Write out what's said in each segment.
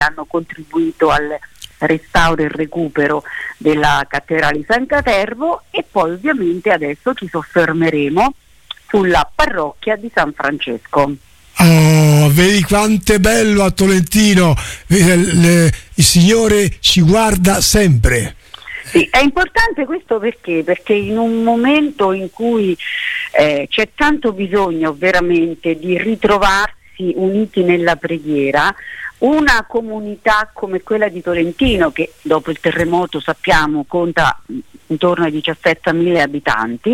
hanno contribuito al restauro e recupero della cattedrale di San Catervo, e poi ovviamente adesso ci soffermeremo sulla parrocchia di San Francesco. Oh, vedi quanto è bello a Tolentino, il Signore ci guarda sempre. Sì, è importante questo perché in un momento in cui c'è tanto bisogno veramente di ritrovarsi uniti nella preghiera, una comunità come quella di Tolentino, che dopo il terremoto sappiamo conta intorno ai 17.000 abitanti,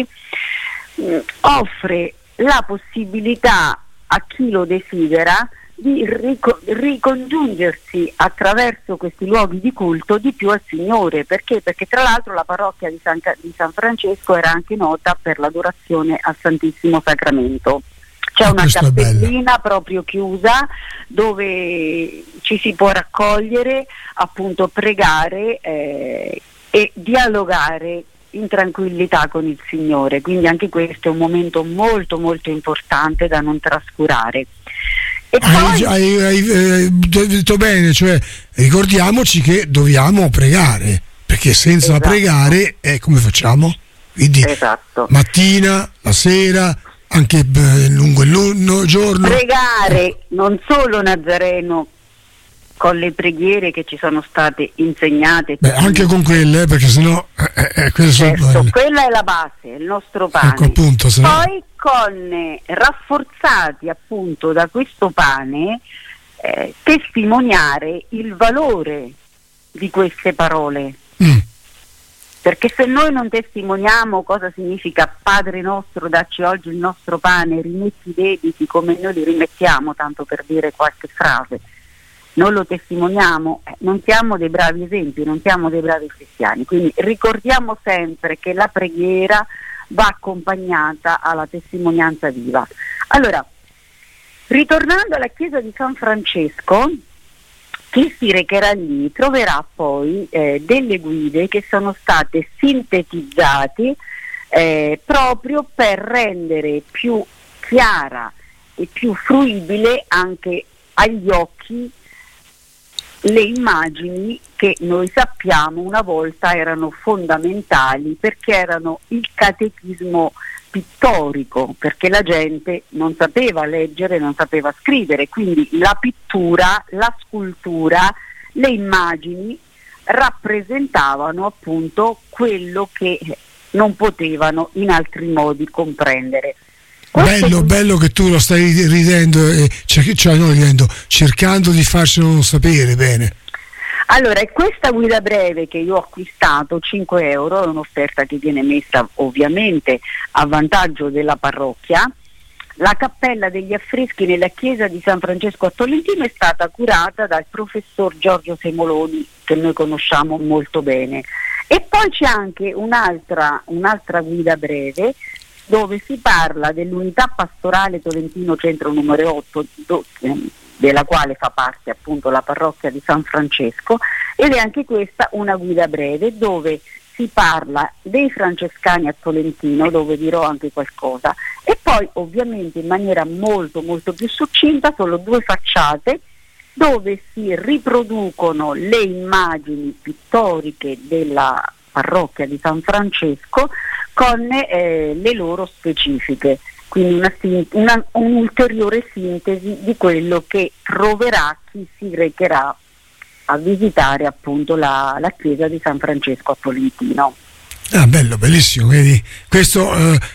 offre la possibilità a chi lo desidera di ricongiungersi attraverso questi luoghi di culto di più al Signore. Perché tra l'altro la parrocchia di San Francesco era anche nota per l'adorazione al Santissimo Sacramento. C'è una cappellina proprio chiusa dove ci si può raccogliere, appunto pregare e dialogare in tranquillità con il Signore, quindi anche questo è un momento molto molto importante da non trascurare. E poi hai detto bene, cioè ricordiamoci che dobbiamo pregare, perché senza pregare come facciamo? Quindi mattina, la sera, anche lungo il giorno. Pregare non solo Nazareno con le preghiere che ci sono state insegnate. Anche con quelle, perché sennò quella è la base, il nostro pane. Ecco, appunto, poi con rafforzati appunto da questo pane testimoniare il valore di queste parole. Perché se noi non testimoniamo cosa significa Padre nostro, dacci oggi il nostro pane, rimetti i debiti come noi li rimettiamo, tanto per dire qualche frase, non lo testimoniamo, non siamo dei bravi esempi, non siamo dei bravi cristiani. Quindi ricordiamo sempre che la preghiera va accompagnata alla testimonianza viva. Allora, ritornando alla chiesa di San Francesco, chi si recherà lì troverà poi delle guide che sono state sintetizzate proprio per rendere più chiara e più fruibile anche agli occhi le immagini che noi sappiamo una volta erano fondamentali, perché erano il catechismo pittorico, perché la gente non sapeva leggere, non sapeva scrivere, quindi la pittura, la scultura, le immagini rappresentavano appunto quello che non potevano in altri modi comprendere. Bello che tu lo stai ridendo, cercando di farcelo sapere bene. Allora, questa guida breve che io ho acquistato, 5 euro, è un'offerta che viene messa ovviamente a vantaggio della parrocchia. La cappella degli affreschi nella chiesa di San Francesco a Tolentino è stata curata dal professor Giorgio Semoloni, che noi conosciamo molto bene. E poi c'è anche un'altra guida breve dove si parla dell'unità pastorale Tolentino Centro numero 8, della quale fa parte appunto la parrocchia di San Francesco, ed è anche questa una guida breve dove si parla dei francescani a Tolentino, dove dirò anche qualcosa, e poi ovviamente in maniera molto molto più succinta solo 2 facciate dove si riproducono le immagini pittoriche della parrocchia di San Francesco con le loro specifiche, quindi un'ulteriore sintesi di quello che troverà chi si recherà a visitare appunto la chiesa di San Francesco a Tolentino. Bello, bellissimo, vedi? Questo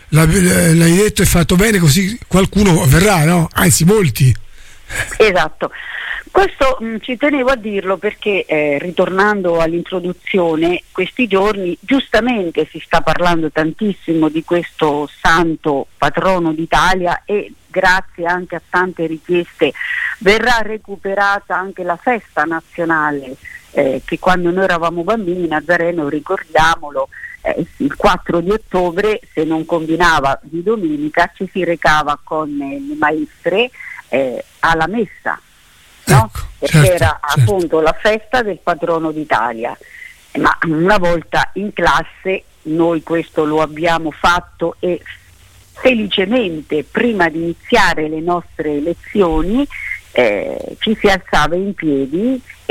l'hai detto e fatto bene, così qualcuno verrà, no? Anzi, molti. Esatto. Questo ci tenevo a dirlo perché ritornando all'introduzione, questi giorni giustamente si sta parlando tantissimo di questo santo patrono d'Italia e grazie anche a tante richieste verrà recuperata anche la festa nazionale che quando noi eravamo bambini, Nazareno, ricordiamolo, il 4 di ottobre, se non combinava di domenica, ci si recava con le maestre alla messa. No? Ecco, perché era appunto la festa del patrono d'Italia, ma una volta in classe noi questo lo abbiamo fatto e felicemente prima di iniziare le nostre lezioni ci si alzava in piedi